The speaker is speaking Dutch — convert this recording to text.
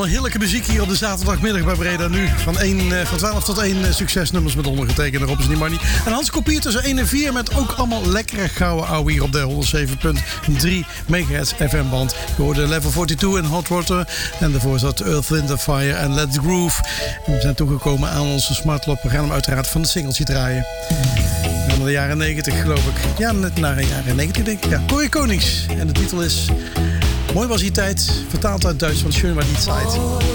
allemaal heerlijke muziek hier op de zaterdagmiddag bij Breda nu. Van 12 tot 1 succesnummers met ondergetekende Rob Sneemanni. En Hans Kopier tussen 1 en 4 met ook allemaal lekkere gouden ouwe hier op de 107.3 MHz FM-band. Je hoorde Level 42 en Hot Water. En daarvoor zat Earth, Wind & Fire en Let's Groove. En we zijn toegekomen aan onze smartlop. We gaan hem uiteraard van de singeltje draaien. Naar de jaren 90 geloof ik. Ja, net naar de jaren 90 denk ik. Ja, Corrie Konings. En de titel is Mooi was die tijd, vertaald uit Duits van Schön war die Zeit.